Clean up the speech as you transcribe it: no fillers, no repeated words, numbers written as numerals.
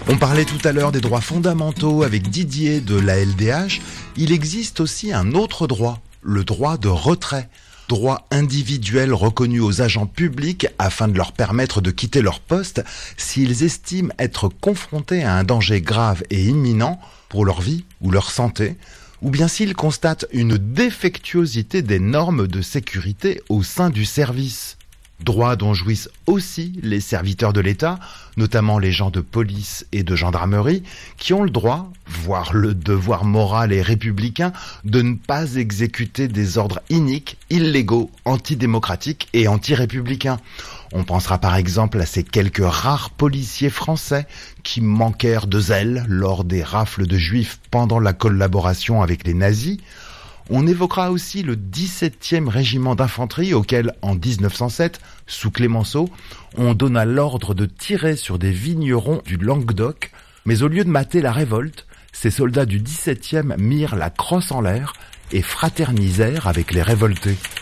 On parlait tout à l'heure des droits fondamentaux avec Didier de la LDH. Il existe aussi un autre droit, le droit de retrait. Droit individuel reconnu aux agents publics afin de leur permettre de quitter leur poste s'ils estiment être confrontés à un danger grave et imminent pour leur vie ou leur santé, ou bien s'ils constatent une défectuosité des normes de sécurité au sein du service. Droit dont jouissent aussi les serviteurs de l'État, notamment les gens de police et de gendarmerie, qui ont le droit, voire le devoir moral et républicain, de ne pas exécuter des ordres iniques, illégaux, antidémocratiques et anti-républicains. On pensera par exemple à ces quelques rares policiers français qui manquèrent de zèle lors des rafles de juifs pendant la collaboration avec les nazis. On évoquera aussi le 17e régiment d'infanterie auquel, en 1907, sous Clémenceau, on donna l'ordre de tirer sur des vignerons du Languedoc, mais au lieu de mater la révolte, ces soldats du 17e mirent la crosse en l'air et fraternisèrent avec les révoltés.